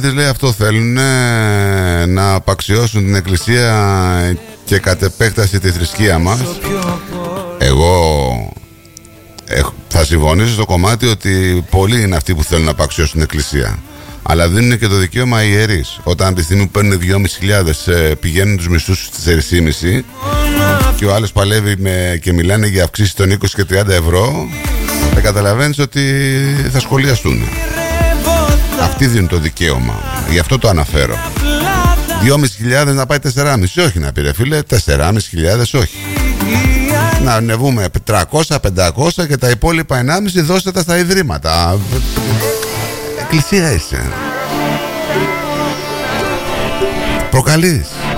Λέει αυτό θέλουν να απαξιώσουν την εκκλησία και κατ' επέκταση τη θρησκεία μας. Εγώ θα συμφωνήσω στο κομμάτι ότι πολλοί είναι αυτοί που θέλουν να απαξιώσουν την εκκλησία, αλλά δίνουν και το δικαίωμα οι ιερείς. Όταν από τη στιγμή που παίρνουν 2.500 πηγαίνουν τους μισθούς στις 4,5 και ο άλλος παλεύει και μιλάνε για αυξήσεις των 20 και 30 ευρώ, θα καταλαβαίνεις ότι θα σχολιαστούν. Αυτοί δίνουν το δικαίωμα. Γι' αυτό το αναφέρω. 2.500 να πάει 4,5. Όχι να πει ρε φίλε, 4.500 όχι. Να ανεβούμε 300-500 και τα υπόλοιπα 1,5 δώστε τα στα ιδρύματα. Εκκλησία είσαι. Προκαλείς.